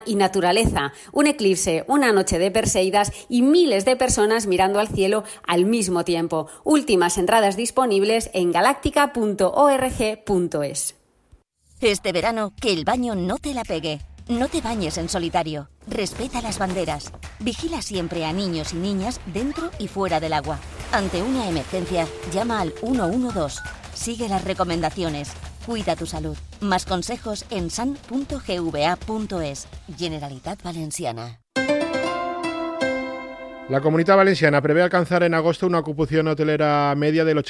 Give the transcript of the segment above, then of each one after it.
Y naturaleza, un eclipse, una noche de Perseidas y miles de personas mirando al cielo al mismo tiempo. Últimas entradas disponibles en galáctica.org.es. Este verano, que el baño no te la pegue. No te bañes en solitario. Respeta las banderas. Vigila siempre a niños y niñas dentro y fuera del agua. Ante una emergencia, llama al 112. Sigue las recomendaciones. Cuida tu salud. Más consejos en san.gva.es. Generalitat Valenciana. La Comunitat Valenciana prevé alcanzar en agosto una ocupación hotelera media del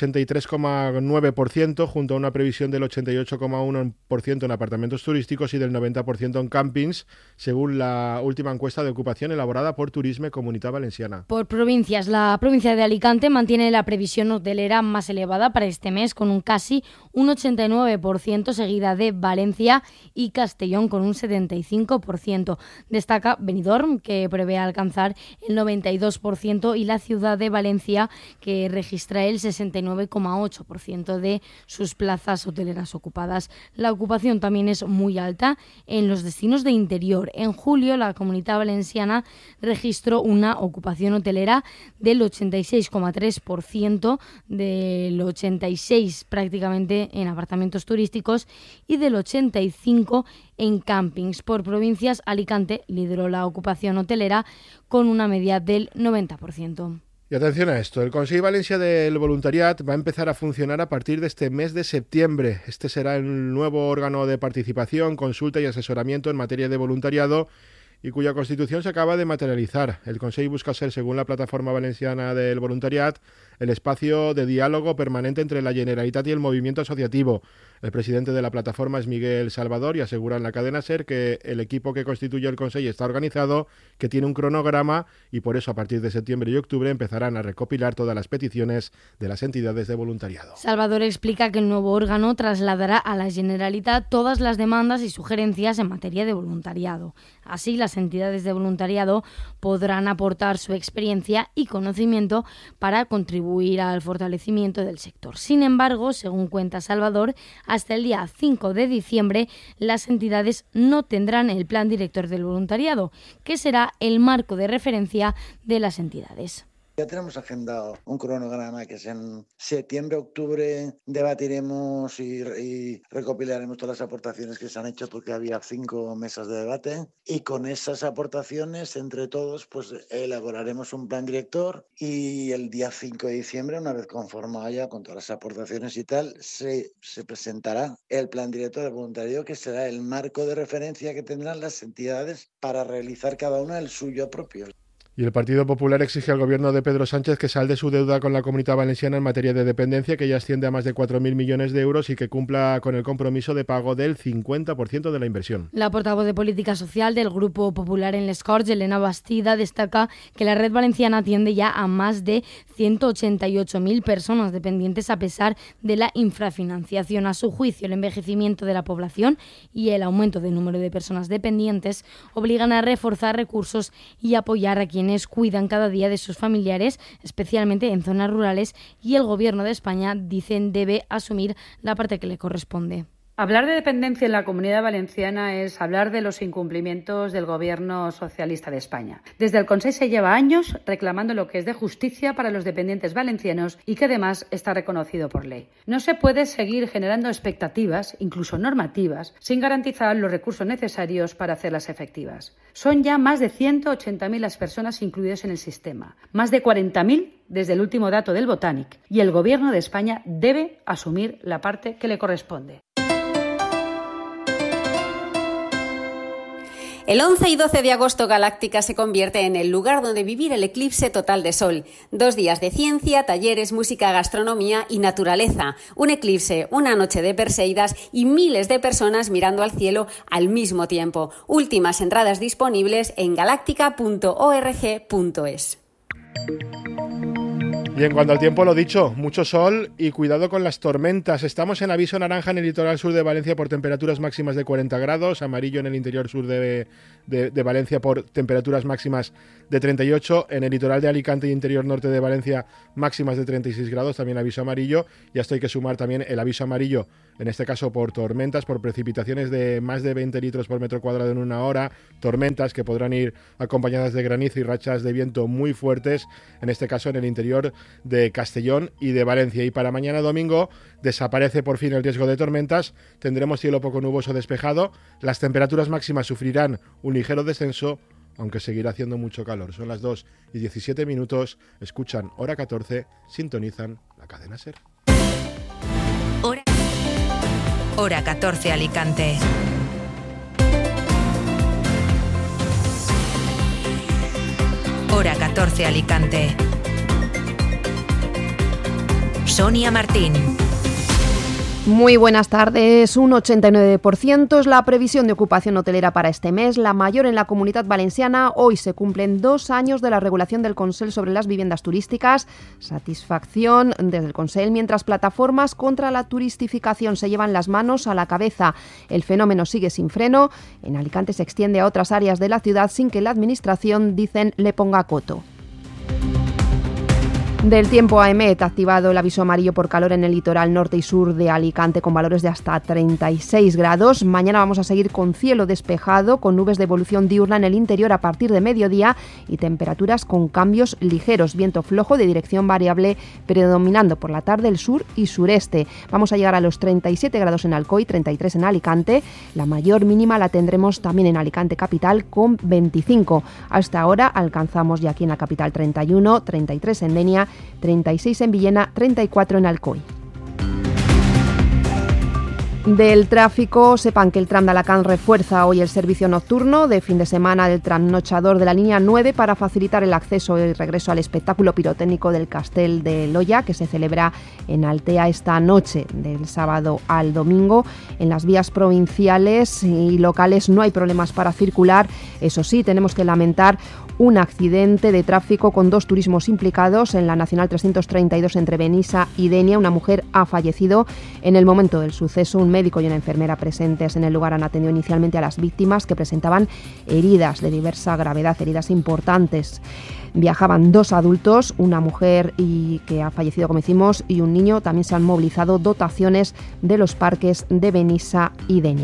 83,9%, junto a una previsión del 88,1% en apartamentos turísticos y del 90% en campings, según la última encuesta de ocupación elaborada por Turisme Comunitat Valenciana. Por provincias, la provincia de Alicante mantiene la previsión hotelera más elevada para este mes, con un casi un 89%, seguida de Valencia y Castellón con un 75%. Destaca Benidorm, que prevé alcanzar el 92%, y la ciudad de Valencia, que registra el 69,8% de sus plazas hoteleras ocupadas. La ocupación también es muy alta en los destinos de interior. En julio, la Comunitat Valenciana registró una ocupación hotelera del 86,3%, del 86% prácticamente en apartamentos turísticos y del 85% en campings. Por provincias, Alicante lideró la ocupación hotelera con una media del 90%. Y atención a esto, el Consell Valencià del Voluntariat va a empezar a funcionar a partir de este mes de septiembre. Este será el nuevo órgano de participación, consulta y asesoramiento en materia de voluntariado, y cuya constitución se acaba de materializar. El Consell busca ser, según la Plataforma Valenciana del Voluntariat, el espacio de diálogo permanente entre la Generalitat y el movimiento asociativo. El presidente de la plataforma es Miguel Salvador y asegura en la cadena SER que el equipo que constituye el Consell está organizado, que tiene un cronograma y por eso a partir de septiembre y octubre empezarán a recopilar todas las peticiones de las entidades de voluntariado. Salvador explica que el nuevo órgano trasladará a la Generalitat todas las demandas y sugerencias en materia de voluntariado. Así, las entidades de voluntariado podrán aportar su experiencia y conocimiento para contribuir al fortalecimiento del sector. Sin embargo, según cuenta Salvador, hasta el día 5 de diciembre las entidades no tendrán el plan director del voluntariado, que será el marco de referencia de las entidades. Ya tenemos agendado un cronograma que es en septiembre, octubre, debatiremos y recopilaremos todas las aportaciones que se han hecho, porque había 5 mesas de debate, y con esas aportaciones entre todos pues elaboraremos un plan director, y el día 5 de diciembre, una vez conformado ya con todas las aportaciones y tal, se presentará el plan director de voluntariado, que será el marco de referencia que tendrán las entidades para realizar cada una el suyo propio. Y el Partido Popular exige al gobierno de Pedro Sánchez que salde su deuda con la Comunitat Valenciana en materia de dependencia, que ya asciende a más de 4.000 millones de euros, y que cumpla con el compromiso de pago del 50% de la inversión. La portavoz de Política Social del Grupo Popular en les Corts, Elena Bastida, destaca que la red valenciana atiende ya a más de 188.000 personas dependientes, a pesar de la infrafinanciación. A su juicio, el envejecimiento de la población y el aumento del número de personas dependientes obligan a reforzar recursos y apoyar a quienes cuidan cada día de sus familiares, especialmente en zonas rurales, y el Gobierno de España, dicen, debe asumir la parte que le corresponde. Hablar de dependencia en la Comunidad Valenciana es hablar de los incumplimientos del Gobierno socialista de España. Desde el Consell se lleva años reclamando lo que es de justicia para los dependientes valencianos y que además está reconocido por ley. No se puede seguir generando expectativas, incluso normativas, sin garantizar los recursos necesarios para hacerlas efectivas. Son ya más de 180.000 las personas incluidas en el sistema, más de 40.000 desde el último dato del Botanic, y el Gobierno de España debe asumir la parte que le corresponde. El 11 y 12 de agosto, Galáctica se convierte en el lugar donde vivir el eclipse total de sol. 2 días de ciencia, talleres, música, gastronomía y naturaleza. Un eclipse, una noche de Perseidas y miles de personas mirando al cielo al mismo tiempo. Últimas entradas disponibles en galáctica.org.es. Y en cuanto al tiempo, lo dicho, mucho sol y cuidado con las tormentas. Estamos en aviso naranja en el litoral sur de Valencia por temperaturas máximas de 40 grados, amarillo en el interior sur de Valencia por temperaturas máximas de 38, en el litoral de Alicante y interior norte de Valencia máximas de 36 grados, también aviso amarillo, y a esto hay que sumar también el aviso amarillo en este caso por tormentas, por precipitaciones de más de 20 litros por metro cuadrado en una hora, tormentas que podrán ir acompañadas de granizo y rachas de viento muy fuertes, en este caso en el interior de Castellón y de Valencia. Y para mañana domingo desaparece por fin el riesgo de tormentas, tendremos cielo poco nuboso despejado, las temperaturas máximas sufrirán un ligero descenso, aunque seguirá haciendo mucho calor. Son las 2:17, escuchan Hora 14, sintonizan la cadena SER. Hora 14 Alicante. Hora 14 Alicante. Sonia Martín. Muy buenas tardes. Un 89% es la previsión de ocupación hotelera para este mes, la mayor en la Comunitat Valenciana. Hoy se cumplen 2 años de la regulación del Consell sobre las viviendas turísticas. Satisfacción desde el Consell, mientras plataformas contra la turistificación se llevan las manos a la cabeza. El fenómeno sigue sin freno. En Alicante se extiende a otras áreas de la ciudad sin que la Administración, dicen, le ponga coto. Del tiempo, AEMET ha activado el aviso amarillo por calor en el litoral norte y sur de Alicante con valores de hasta 36 grados. Mañana vamos a seguir con cielo despejado, con nubes de evolución diurna en el interior a partir de mediodía y temperaturas con cambios ligeros. Viento flojo de dirección variable predominando por la tarde el sur y sureste. Vamos a llegar a los 37 grados en Alcoy, 33 en Alicante. La mayor mínima la tendremos también en Alicante capital con 25. Hasta ahora alcanzamos ya aquí en la capital 31, 33 en Denia, 36 en Villena, 34 en Alcoy. Del tráfico, sepan que el tram de Alacant refuerza hoy el servicio nocturno de fin de semana del trasnochador de la línea 9 para facilitar el acceso y regreso al espectáculo pirotécnico del Castell de Loya, que se celebra en Altea esta noche, del sábado al domingo. En las vías provinciales y locales no hay problemas para circular. Eso sí, tenemos que lamentar un accidente de tráfico con 2 turismos implicados en la Nacional 332 entre Benissa y Denia. Una mujer ha fallecido en el momento del suceso. Un médico y una enfermera presentes en el lugar han atendido inicialmente a las víctimas, que presentaban heridas de diversa gravedad, heridas importantes. Viajaban 2 adultos, una mujer y que ha fallecido, como decimos, y un niño. También se han movilizado dotaciones de los parques de Benissa y Denia.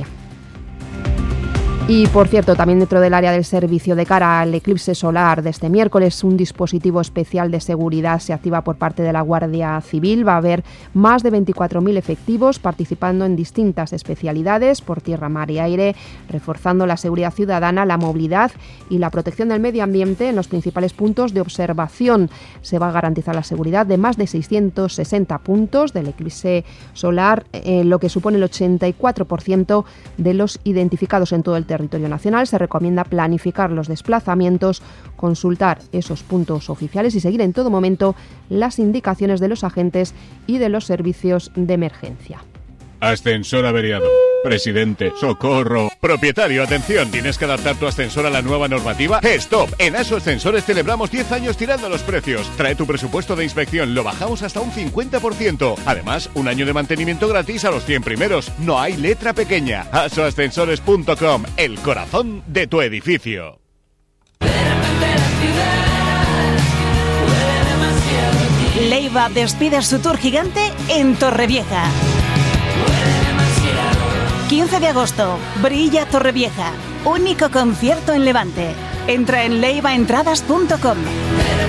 Y, por cierto, también dentro del área del servicio de cara al eclipse solar de este miércoles, un dispositivo especial de seguridad se activa por parte de la Guardia Civil. Va a haber más de 24.000 efectivos participando en distintas especialidades por tierra, mar y aire, reforzando la seguridad ciudadana, la movilidad y la protección del medio ambiente en los principales puntos de observación. Se va a garantizar la seguridad de más de 660 puntos del eclipse solar, lo que supone el 84% de los identificados en todo el territorio nacional. Se recomienda planificar los desplazamientos, consultar esos puntos oficiales y seguir en todo momento las indicaciones de los agentes y de los servicios de emergencia. Ascensor averiado. Presidente, socorro. Propietario, atención, ¿tienes que adaptar tu ascensor a la nueva normativa? ¡Stop! En ASO Ascensores celebramos 10 años tirando los precios. Trae tu presupuesto de inspección, lo bajamos hasta un 50%. Además, 1 año de mantenimiento gratis a los 100 primeros. No hay letra pequeña. asoascensores.com, el corazón de tu edificio. Leiva despide su tour gigante en Torrevieja. 15 de agosto, Brilla Torrevieja, único concierto en Levante. Entra en leivaentradas.com.